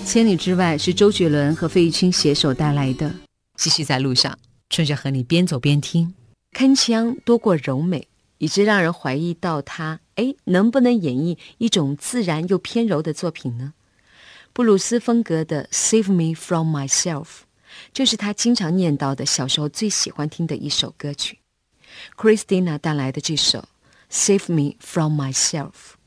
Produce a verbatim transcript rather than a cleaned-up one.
千里之外是周杰伦和费玉清携手带来的。继续在路上，春雪和你边走边听。铿锵多过柔美，以致让人怀疑到他诶能不能演绎一种自然又偏柔的作品呢？布鲁斯风格的 Save Me From Myself 就是他经常念叨的小时候最喜欢听的一首歌曲。 Christina 带来的这首 Save Me From Myself